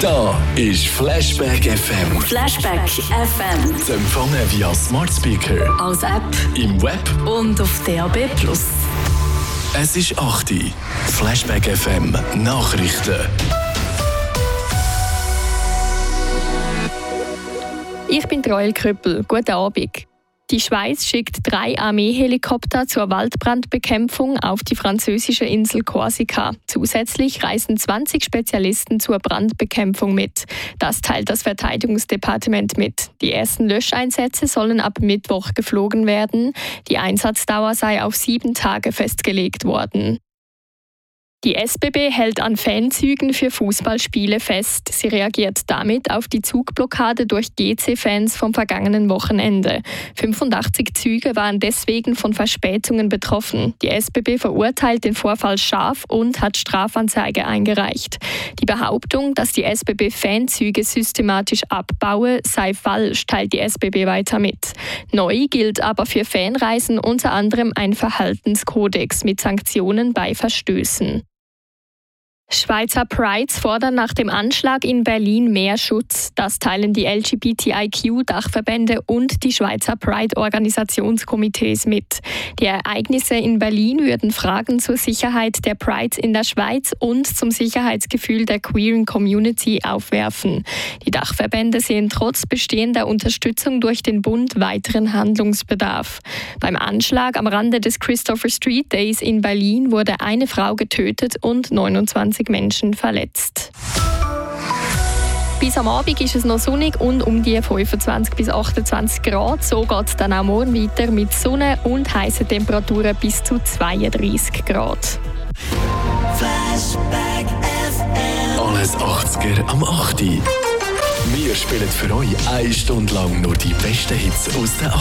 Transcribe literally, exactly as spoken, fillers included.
Da ist Flashback F M. Flashback F M. Zu empfangen via Smart Speaker, als App im Web und auf D A B plus. Es ist acht Uhr. Flashback F M Nachrichten. Ich bin Royal Krüppel. Guten Abend. Die Schweiz schickt drei Armeehelikopter zur Waldbrandbekämpfung auf die französische Insel Korsika. Zusätzlich reisen zwanzig Spezialisten zur Brandbekämpfung mit. Das teilt das Verteidigungsdepartement mit. Die ersten Löscheinsätze sollen ab Mittwoch geflogen werden. Die Einsatzdauer sei auf sieben Tage festgelegt worden. Die S B B hält an Fanzügen für Fußballspiele fest. Sie reagiert damit auf die Zugblockade durch G C-Fans vom vergangenen Wochenende. fünfundachtzig Züge waren deswegen von Verspätungen betroffen. Die S B B verurteilt den Vorfall scharf und hat Strafanzeige eingereicht. Die Behauptung, dass die S B B Fanzüge systematisch abbaue, sei falsch, teilt die S B B weiter mit. Neu gilt aber für Fanreisen unter anderem ein Verhaltenskodex mit Sanktionen bei Verstößen. Schweizer Prides fordern nach dem Anschlag in Berlin mehr Schutz. Das teilen die L G B T I Q-Dachverbände und die Schweizer Pride-Organisationskomitees mit. Die Ereignisse in Berlin würden Fragen zur Sicherheit der Prides in der Schweiz und zum Sicherheitsgefühl der queeren Community aufwerfen. Die Dachverbände sehen trotz bestehender Unterstützung durch den Bund weiteren Handlungsbedarf. Beim Anschlag am Rande des Christopher Street Days in Berlin wurde eine Frau getötet und neunundzwanzig Menschen verletzt. Bis am Abend ist es noch sonnig und um die fünfundzwanzig bis achtundzwanzig Grad. So geht es dann auch morgen weiter mit Sonne und heißen Temperaturen bis zu zweiunddreissig Grad. Flashback F M. Alles achtziger am acht Uhr. Wir spielen für euch eine Stunde lang nur die besten Hits aus den